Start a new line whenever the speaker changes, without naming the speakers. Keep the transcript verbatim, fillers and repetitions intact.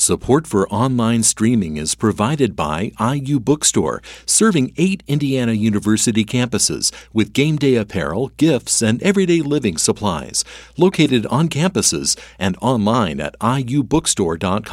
Support for online streaming is provided by I U Bookstore, serving eight Indiana University campuses with game day apparel, gifts, and everyday living supplies. Located on campuses and online at I U bookstore dot com.